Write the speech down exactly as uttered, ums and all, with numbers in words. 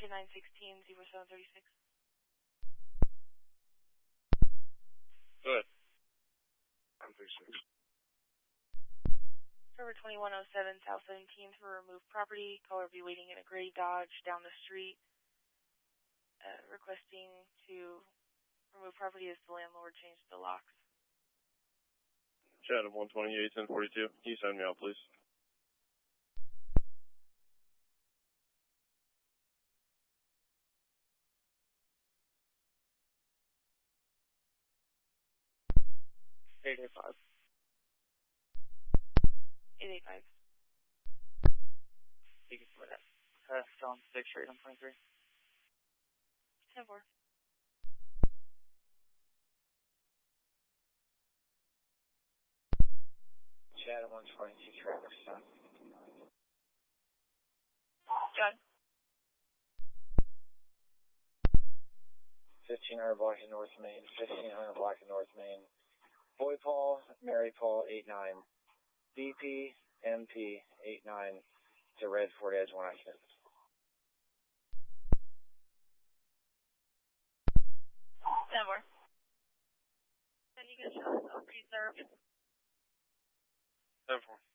Lincoln nine sixteen, zero seven thirty-six. Go ahead. nine thirty-six. Server twenty-one oh seven, South seventeenth for removed property. Caller will be waiting in a gray Dodge down the street. Uh, requesting to remove property as the landlord changed the locks. Chatham one twenty-eight, ten forty-two. Can you send me out, please? eight eight five. eight eight five. You can put that. Uh, still on six rate on twenty-three. ten four. Chatham one twenty-two, traffic stop. John. fifteen hundred block of North Main, fifteen hundred block of North Main. Boy Paul, Mary Paul, eight nine. B P, M P, eight nine. To red Ford Edge, one accident. ten four. Then you can show us, preserve. ten four.